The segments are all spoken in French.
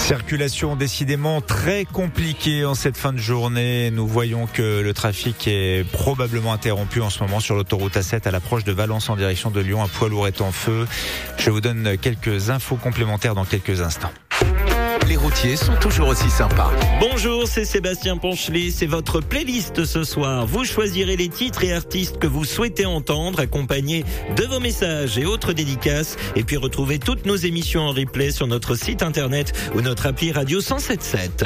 Circulation décidément très compliquée en cette fin de journée. Nous voyons que le trafic est probablement interrompu en ce moment sur l'autoroute A7 à l'approche de Valence en direction de Lyon. Un poids lourd est en feu. Je vous donne quelques infos complémentaires dans quelques instants. Les routiers sont toujours aussi sympas. Bonjour, c'est Sébastien Ponchelet, c'est votre playlist ce soir. Vous choisirez les titres et artistes que vous souhaitez entendre, accompagnés de vos messages et autres dédicaces. Et puis retrouvez toutes nos émissions en replay sur notre site internet ou notre appli Radio 107.7.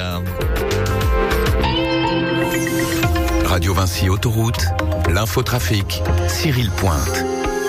Radio Vinci Autoroute, l'infotrafic, Cyril Pointe.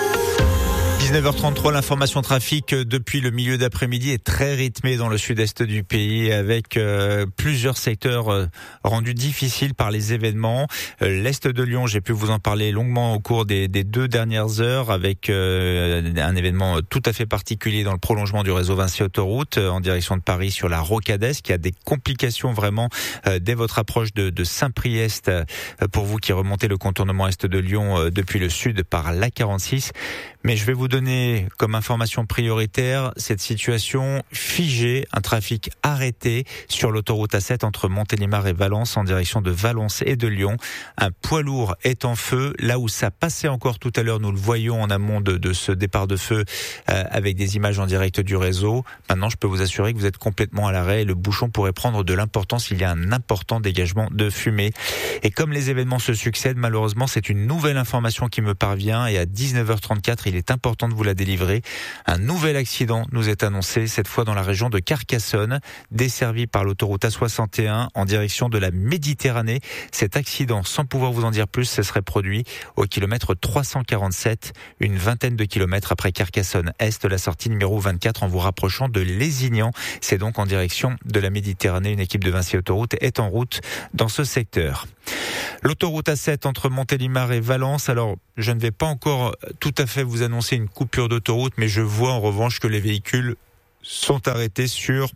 19h33, l'information trafic depuis le milieu d'après-midi est très rythmée dans le sud-est du pays avec plusieurs secteurs rendus difficiles par les événements. L'est de Lyon, j'ai pu vous en parler longuement au cours des 2 dernières heures avec un événement tout à fait particulier dans le prolongement du réseau Vinci Autoroute en direction de Paris sur la Rocade qui a des complications vraiment dès votre approche de Saint-Priest pour vous qui remontez le contournement est de Lyon depuis le sud par l'A46. Mais je vais vous donner comme information prioritaire cette situation figée, un trafic arrêté sur l'autoroute A7 entre Montélimar et Valence en direction de Valence et de Lyon. Un poids lourd est en feu, là où ça passait encore tout à l'heure, nous le voyons en amont de ce départ de feu avec des images en direct du réseau. Maintenant, je peux vous assurer que vous êtes complètement à l'arrêt et le bouchon pourrait prendre de l'importance. Il y a un important dégagement de fumée. Et comme les événements se succèdent, malheureusement, c'est une nouvelle information qui me parvient et à 19h34, il est important de vous la délivrer. Un nouvel accident nous est annoncé, cette fois dans la région de Carcassonne, desservi par l'autoroute A61 en direction de la Méditerranée. Cet accident, sans pouvoir vous en dire plus, se serait produit au kilomètre 347, une vingtaine de kilomètres après Carcassonne-Est, la sortie numéro 24 en vous rapprochant de Lézignan. C'est donc en direction de la Méditerranée. Une équipe de Vinci Autoroute est en route dans ce secteur. L'autoroute A7 entre Montélimar et Valence. Alors, je ne vais pas encore tout à fait vous annoncer une coupure d'autoroute, mais je vois en revanche que les véhicules sont arrêtés sur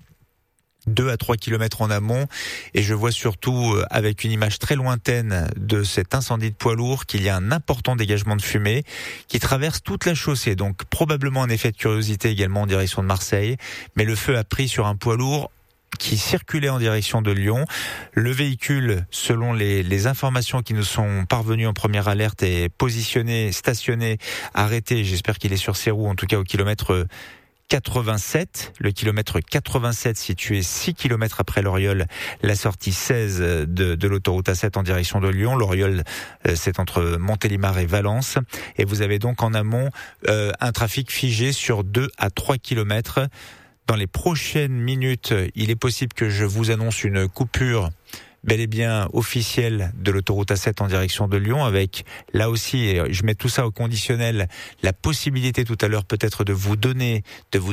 2 à 3 kilomètres en amont et je vois surtout avec une image très lointaine de cet incendie de poids lourd qu'il y a un important dégagement de fumée qui traverse toute la chaussée, donc probablement un effet de curiosité également en direction de Marseille, mais le feu a pris sur un poids lourd qui circulait en direction de Lyon. Le véhicule, selon les informations qui nous sont parvenues en première alerte, est positionné, stationné, arrêté. J'espère qu'il est sur ses roues, en tout cas au kilomètre 87, le kilomètre 87 situé 6 kilomètres après Loriol, la sortie 16 de l'autoroute A7 en direction de Lyon. Loriol, c'est entre Montélimar et Valence. Et vous avez donc en amont un trafic figé sur 2 à 3 kilomètres. Dans les prochaines minutes, il est possible que je vous annonce une coupure bel et bien officielle de l'autoroute A7 en direction de Lyon avec, là aussi, et je mets tout ça au conditionnel, la possibilité tout à l'heure peut-être de vous donner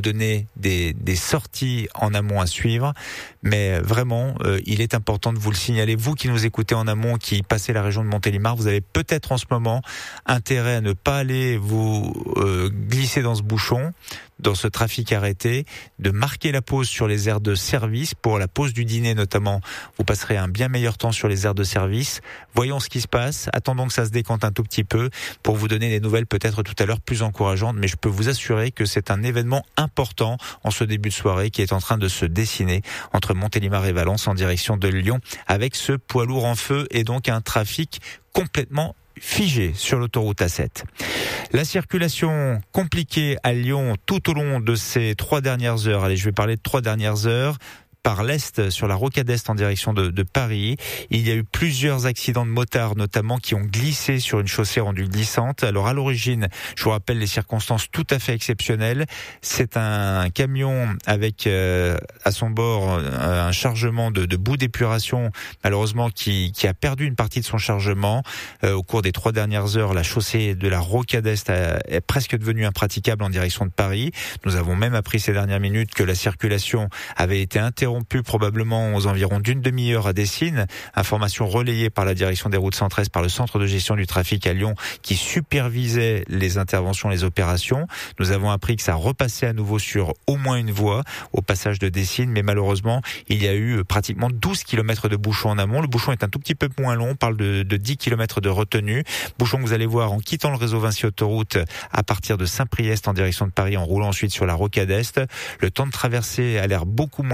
des sorties en amont à suivre. Mais vraiment, il est important de vous le signaler. Vous qui nous écoutez en amont, qui passez la région de Montélimar, vous avez peut-être en ce moment intérêt à ne pas aller vous glisser dans ce bouchon, dans ce trafic arrêté, de marquer la pause sur les aires de service. Pour la pause du dîner notamment, vous passerez un bien meilleur temps sur les aires de service. Voyons ce qui se passe, attendons que ça se décante un tout petit peu pour vous donner des nouvelles peut-être tout à l'heure plus encourageantes, mais je peux vous assurer que c'est un événement important en ce début de soirée qui est en train de se dessiner entre Montélimar et Valence en direction de Lyon avec ce poids lourd en feu et donc un trafic complètement figé sur l'autoroute A7. La circulation compliquée à Lyon tout au long de ces 3 dernières heures. Allez, je vais parler de 3 dernières heures. Par l'est, sur la Rocade Est en direction de Paris. Il y a eu plusieurs accidents de motards, notamment, qui ont glissé sur une chaussée rendue glissante. Alors, à l'origine, je vous rappelle les circonstances tout à fait exceptionnelles. C'est un camion avec à son bord un chargement de bout d'épuration, malheureusement, qui a perdu une partie de son chargement. Au cours des 3 dernières heures, la chaussée de la Rocade Est est presque devenue impraticable en direction de Paris. Nous avons même appris ces dernières minutes que la circulation avait été interrompue probablement aux environs d'une demi-heure à Dessines. Information relayée par la direction des routes 113 par le centre de gestion du trafic à Lyon qui supervisait les interventions, les opérations. Nous avons appris que ça repassait à nouveau sur au moins une voie au passage de Dessines, mais malheureusement, il y a eu pratiquement 12 km de bouchon en amont. Le bouchon est un tout petit peu moins long, on parle de 10 km de retenue. Bouchon que vous allez voir en quittant le réseau Vinci Autoroute à partir de Saint-Priest en direction de Paris, en roulant ensuite sur la Rocade Est. Le temps de traversée a l'air beaucoup moins long que tout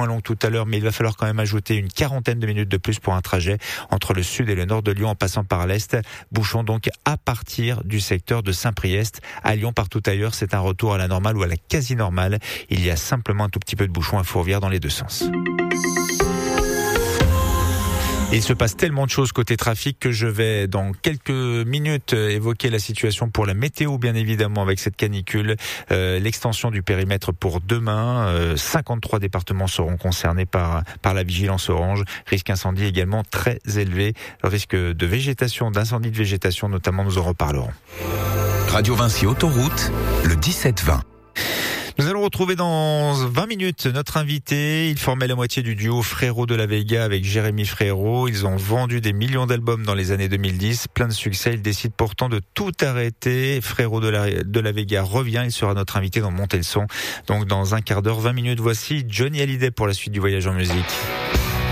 à l'heure, mais il va falloir quand même ajouter une quarantaine de minutes de plus pour un trajet entre le sud et le nord de Lyon en passant par l'est. Bouchon donc à partir du secteur de Saint-Priest. À Lyon, partout ailleurs, c'est un retour à la normale ou à la quasi-normale. Il y a simplement un tout petit peu de bouchon à Fourvière dans les deux sens. Il se passe tellement de choses côté trafic que je vais dans quelques minutes évoquer la situation pour la météo, bien évidemment, avec cette canicule. L'extension du périmètre pour demain. 53 départements seront concernés par la vigilance orange. Risque incendie également très élevé. Risque de végétation, d'incendie de végétation notamment, nous en reparlerons. Radio Vinci Autoroute, le 17-20. Nous allons retrouver dans 20 minutes notre invité. Il formait la moitié du duo Frérot de la Vega avec Jérémy Frérot. Ils ont vendu des millions d'albums dans les années 2010. Plein de succès. Ils décident pourtant de tout arrêter. Frérot de la Vega revient. Il sera notre invité dans Monter le son. Donc dans un quart d'heure, 20 minutes, voici Johnny Hallyday pour la suite du voyage en musique.